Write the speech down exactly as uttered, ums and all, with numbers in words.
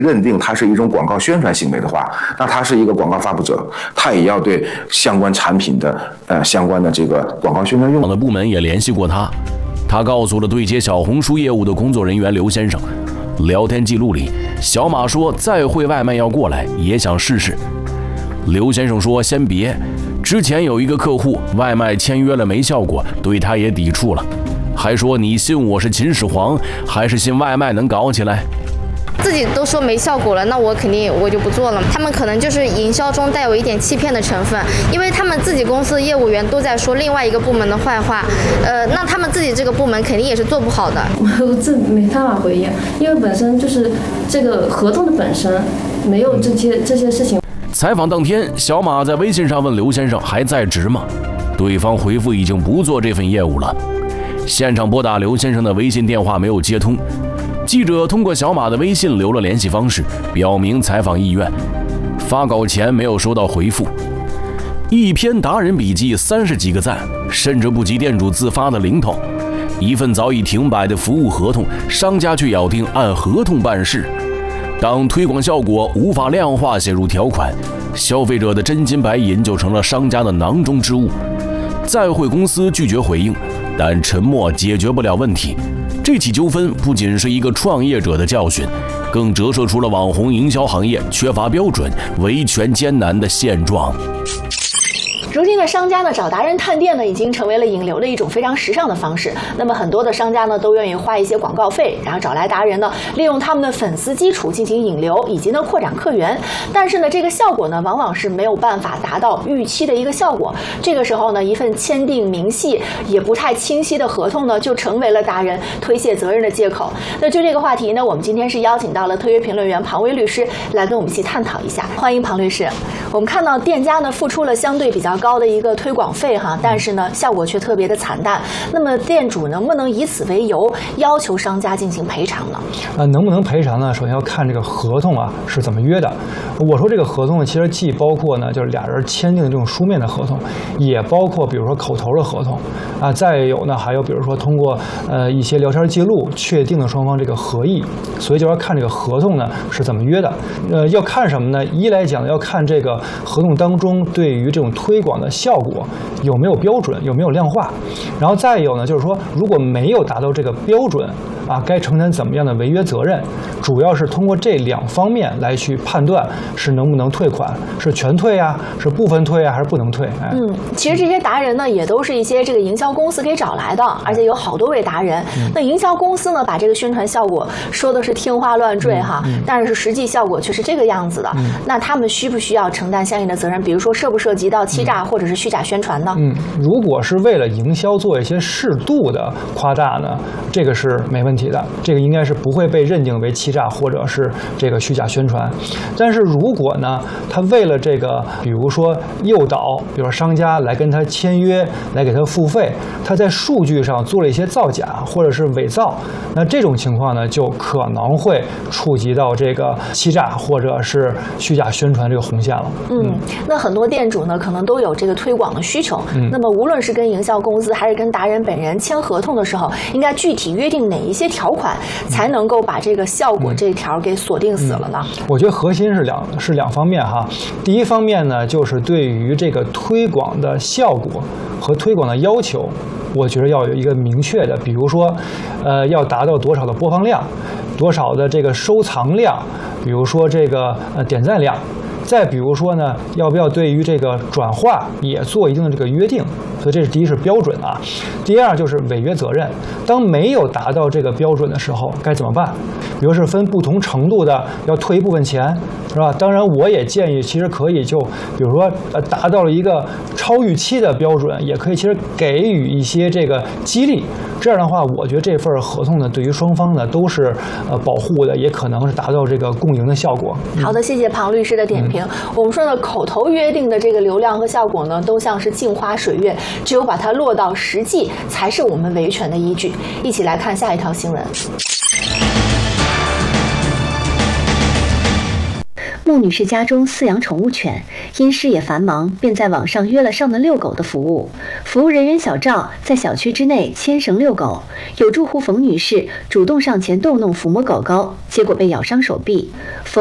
认定它是一种广告宣传行为的话，那他是一个广告发布者，他也要对相关产品的呃相关的这个广告宣传用的部门也联系过他，他告诉了对接小红书业务的工作人员刘先生。聊天记录里，小马说再会外卖要过来，也想试试。刘先生说先别，之前有一个客户外卖签约了没效果，对他也抵触了，还说你信我是秦始皇，还是信外卖能搞起来？ 自己都说没效果了，那我肯定我就不做了。他们可能就是营销中带有一点欺骗的成分，因为他们自己公司的业务员都在说另外一个部门的坏话，呃，那他们自己这个部门肯定也是做不好的。 我这没办法回应，因为本身就是这个合同的本身没有这些这些事情。 采访当天，小马在微信上问刘先生还在职吗？对方回复已经不做这份业务了。现场拨打刘先生的微信电话没有接通。记者通过小马的微信留了联系方式，表明采访意愿。发稿前没有收到回复。一篇达人笔记三十几个赞，甚至不及店主自发的零头。一份早已停摆的服务合同，商家却咬定按合同办事。当推广效果无法量化写入条款，消费者的真金白银就成了商家的囊中之物。再会公司拒绝回应，但沉默解决不了问题。这起纠纷不仅是一个创业者的教训，更折射出了网红营销行业缺乏标准、维权艰难的现状。 如今的商家呢，找达人探店呢，已经成为了引流的一种非常时尚的方式。那么很多的商家呢，都愿意花一些广告费，然后找来达人呢，利用他们的粉丝基础进行引流，以及呢扩展客源。但是呢，这个效果呢，往往是没有办法达到预期的一个效果。这个时候呢，一份签订明细也不太清晰的合同呢，就成为了达人推卸责任的借口。那就这个话题呢，我们今天是邀请到了特约评论员庞威律师来跟我们一起探讨一下。欢迎庞律师。我们看到店家呢付出了相对比较高的一个推广费哈，但是呢效果却特别的惨淡。那么店主能不能以此为由要求商家进行赔偿呢？ 呃，能不能赔偿呢？首先要看这个合同啊是怎么约的。我说这个合同呢，其实既包括呢就是俩人签订的这种书面的合同，也包括比如说口头的合同啊，再有呢还有比如说通过呃一些聊天记录确定了双方这个合意。所以就要看这个合同呢是怎么约的。呃，要看什么呢？一来讲要看这个合同当中对于这种推广的效果有没有标准，有没有量化。然后再有呢，就是说如果没有达到这个标准啊，该承担怎么样的违约责任。主要是通过这两方面来去判断是能不能退款，是全退啊，是部分退啊，还是不能退。哎、 嗯，其实这些达人呢，也都是一些这个营销公司给找来的，而且有好多位达人。嗯、那营销公司呢，把这个宣传效果说的是天花乱坠哈，嗯嗯、但是实际效果却是这个样子的。嗯、那他们需不需要承担相应的责任？比如说涉不涉及到欺诈或者是虚假宣传呢？ 嗯，如果是为了营销做一些适度的夸大呢，这个是没问题的，这个应该是不会被认定为欺诈或者是这个虚假宣传。但是如果呢，他为了这个，比如说诱导，比如说商家来跟他签约，来给他付费，他在数据上做了一些造假或者是伪造，那这种情况呢，就可能会触及到这个欺诈或者是虚假宣传这个红线了。 嗯，嗯那很多店主呢，可能都有这个推广的需求。嗯，那么无论是跟营销公司还是跟达人本人签合同的时候，应该具体约定哪一些条款，才能够把这个效果这条给锁定死了呢？ 嗯、我觉得核心是两是两方面哈。第一方面呢，就是对于这个推广的效果和推广的要求，我觉得要有一个明确的，比如说，呃，要达到多少的播放量，多少的这个收藏量，比如说这个呃点赞量。再比如说呢，要不要对于这个转化也做一定的这个约定？所以这是第一是标准啊。第二就是违约责任，当没有达到这个标准的时候该怎么办？比如是分不同程度的要退一部分钱，是吧？当然我也建议，其实可以就比如说呃达到了一个超预期的标准，也可以其实给予一些这个激励。这样的话，我觉得这份合同呢，对于双方呢都是呃保护的，也可能是达到这个共赢的效果。 嗯、好的，谢谢庞律师的点评。嗯、我们说呢，口头约定的这个流量和效果呢，都像是镜花水月，只有把它落到实际，才是我们维权的依据。一起来看下一条新闻。 穆女士家中饲养宠物犬，因事业繁忙，便在网上约了上门遛狗的服务。服务人员小赵在小区之内牵绳遛狗，有住户冯女士主动上前逗弄抚摸狗狗，结果被咬伤手臂。冯